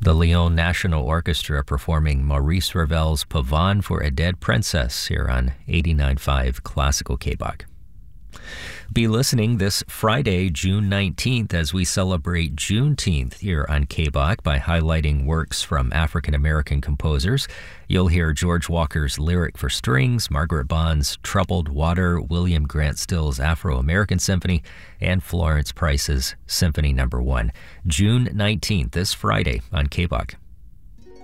The Lyon National Orchestra performing Maurice Ravel's Pavane for a Dead Princess here on 89.5 Classical KBOC. Be listening this Friday, June 19th, as we celebrate Juneteenth here on KBOC by highlighting works from African-American composers. You'll hear George Walker's Lyric for Strings, Margaret Bond's Troubled Water, William Grant Still's Afro-American Symphony, and Florence Price's Symphony No. 1. June 19th, this Friday on KBOC.